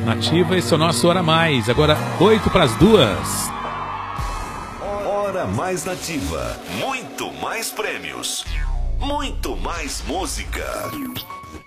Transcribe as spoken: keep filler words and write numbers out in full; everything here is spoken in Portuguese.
Nativa, esse é o nosso Hora Mais. Agora, oito para as duas. Hora Mais Nativa. Muito mais prêmios. Muito mais música.